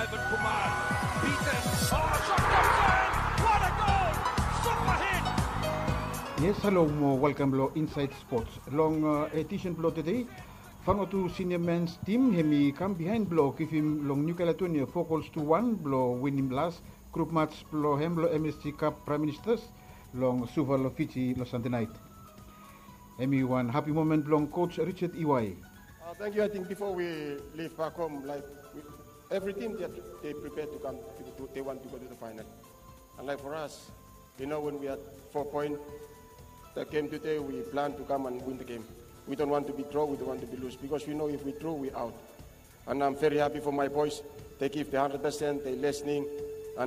Ivan Kumar. Beaten. Oh, shot comes in. What a goal. Super hit. Yes, hello, welcome to Inside Sports. Long edition below today. Fangotu senior men's team hemi come behind blow give him long New Caledonia 4-1 blow win him last group match blow hem blow MSC Cup Prime Ministers long Suva lo Fiji lo Sunday night. Hemi one happy moment long coach Richard Iwai. Thank you. I think before we leave back home, every team they prepared to come, they want to go to the final. And like for us, when we had 4 points, the game today, we plan to come and win the game. We don't want to be draw, we don't want to be lose, because we know if we draw, we're out. And I'm very happy for my boys. They give the 100%, they're listening, and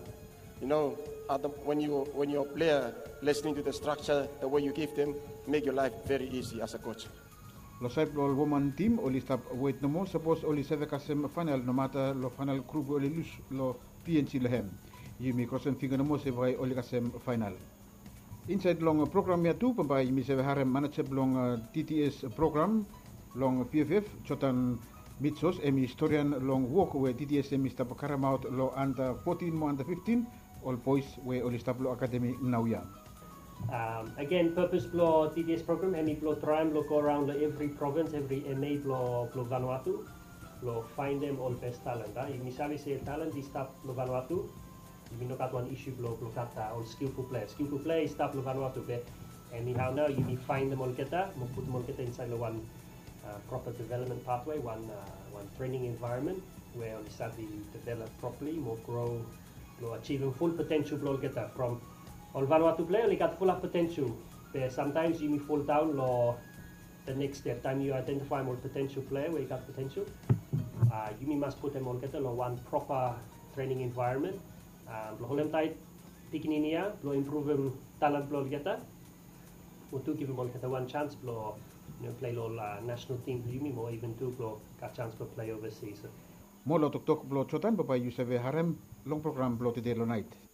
when you're a player listening to the structure, the way you give them, make your life very easy as a coach. Lo side lo woman team only stop wait no more. Suppose only save kasem final no matter lo final group only lose lo PNC lehem. Yumi crossing finger no more save only kasem final. Inside long program ya tu pampai mi save harem manager long TTS program long PFF chotan mitsos emi historian long walk where TTS emi stop karam out lo under 14 mo under 15 all boys where only stop lo academy now ya. Again, purpose blow TTS program, hemi blow try and go around every province, every MA blow Vanuatu, blow find them all best talent. If misali say talent is stop blow Vanuatu, if you know that one issue blow kata all skillful player is stop blow Vanuatu be. Anyhow now you find them all kata, put them all kata inside one proper development pathway, one training environment where we start to develop properly, more grow, blow achieving full potential blow kata from. All Vanuatu player only got full of potential. But sometimes you may fall down the next step. Time you identify more potential player where you got potential. You must put them on one proper training environment. Hold tight, taking in here, improve them talent blow get to give them one chance blow play national team or even got chance to play overseas. Molo tok blow chotan papa you save harem long program blow today lo night.